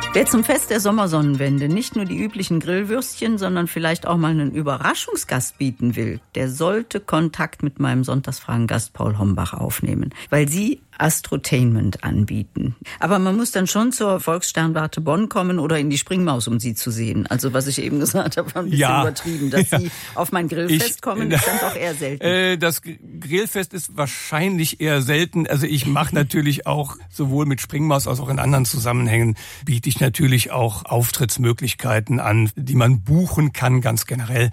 Wer zum Fest der Sommersonnenwende nicht nur die üblichen Grillwürstchen, sondern vielleicht auch mal einen Überraschungsgast bieten will, der sollte Kontakt mit meinem Sonntagsfragen-Gast Paul Hombach aufnehmen, weil sie Astrotainment anbieten. Aber man muss dann schon zur Volkssternwarte Bonn kommen oder in die Springmaus, um sie zu sehen. Also was ich eben gesagt habe, war ein bisschen übertrieben. Dass sie auf mein Grillfest kommen, ist dann doch eher selten. Das Grillfest ist wahrscheinlich eher selten. Also ich mache natürlich auch sowohl mit Springmaus als auch in anderen Zusammenhängen, biete ich natürlich auch Auftrittsmöglichkeiten an, die man buchen kann, ganz generell.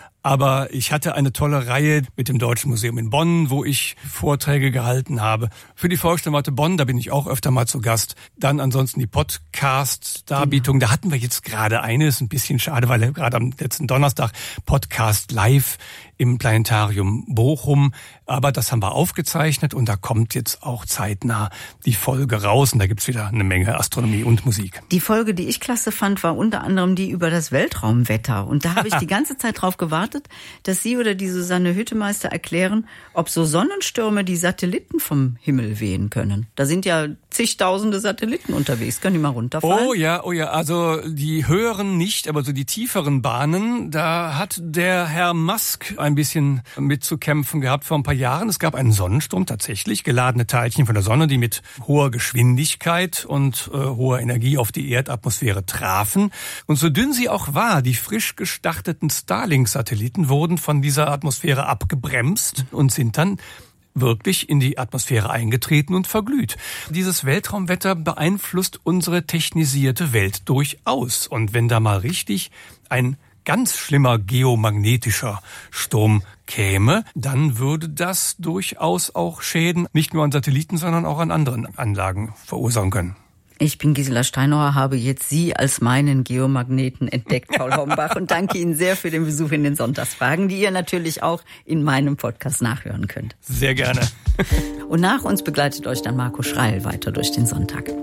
Aber ich hatte eine tolle Reihe mit dem Deutschen Museum in Bonn, wo ich Vorträge gehalten habe. Für die Volkssternwarte Bonn, da bin ich auch öfter mal zu Gast. Dann ansonsten die Podcast-Darbietung. Da hatten wir jetzt gerade eine, ist ein bisschen schade, weil gerade am letzten Donnerstag Podcast live im Planetarium Bochum. Aber das haben wir aufgezeichnet und da kommt jetzt auch zeitnah die Folge raus. Und da gibt's wieder eine Menge Astronomie und Musik. Die Folge, die ich klasse fand, war unter anderem die über das Weltraumwetter. Und da habe ich die ganze Zeit drauf gewartet, dass Sie oder die Susanne Hüttemeister erklären, ob so Sonnenstürme die Satelliten vom Himmel wehen können. Da sind ja zigtausende Satelliten unterwegs. Können die mal runterfallen? Oh ja. Also die höheren nicht, aber so die tieferen Bahnen, da hat der Herr Musk ein bisschen mitzukämpfen gehabt vor ein paar Jahren. Es gab einen Sonnensturm, tatsächlich geladene Teilchen von der Sonne, die mit hoher Geschwindigkeit und hoher Energie auf die Erdatmosphäre trafen. Und so dünn sie auch war, die frisch gestarteten Starlink-Satelliten wurden von dieser Atmosphäre abgebremst und sind dann wirklich in die Atmosphäre eingetreten und verglüht. Dieses Weltraumwetter beeinflusst unsere technisierte Welt durchaus. Und wenn da mal richtig ein ganz schlimmer geomagnetischer Sturm käme, dann würde das durchaus auch Schäden nicht nur an Satelliten, sondern auch an anderen Anlagen verursachen können. Ich bin Gisela Steinauer, habe jetzt Sie als meinen Geomagneten entdeckt, Paul Hombach, und danke Ihnen sehr für den Besuch in den Sonntagsfragen, die ihr natürlich auch in meinem Podcast nachhören könnt. Sehr gerne. Und nach uns begleitet euch dann Marco Schreil weiter durch den Sonntag.